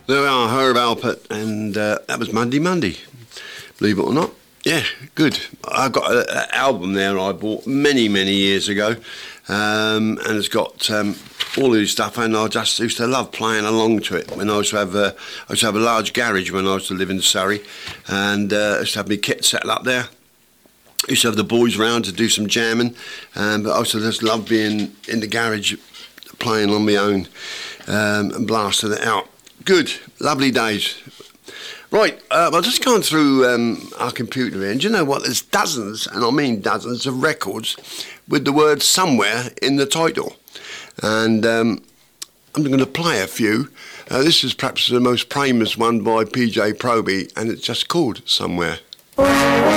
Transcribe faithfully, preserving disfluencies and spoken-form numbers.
There we are, Herb Alpert, and uh, that was Monday Monday, believe it or not. Yeah, good. I've got an album there I bought many, many years ago, um, and it's got um, all of this stuff, and I just used to love playing along to it. When I used to have a, I used to have a large garage when I used to live in Surrey, and uh, I used to have my kit set up there. I used to have the boys round to do some jamming, um, but I also just loved being in the garage, playing on my own um, and blasting it out. Good, lovely days. Right, uh, I've just gone through um, our computer here, and do you know what? There's dozens, and I mean dozens, of records with the word somewhere in the title. And um, I'm going to play a few. Uh, this is perhaps the most famous one by P J Proby, and it's just called Somewhere.